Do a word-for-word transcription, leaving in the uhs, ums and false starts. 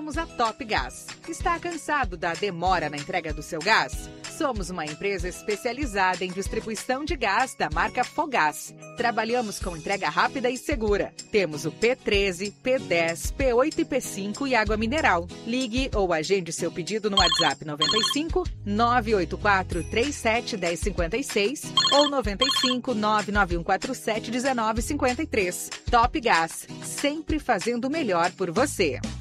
somos a Top Gás. Está cansado da demora na entrega do seu gás? Somos uma empresa especializada em distribuição de gás da marca Fogás. Trabalhamos com entrega rápida e segura. Temos o P treze, P dez, P oito e P cinco e água mineral. Ligue ou agende seu pedido no WhatsApp noventa e cinco, nove oito quatro, três sete um zero cinco seis ou noventa e cinco, nove nove um quatro sete um nove cinco três. Top Gás, sempre fazendo o melhor por você.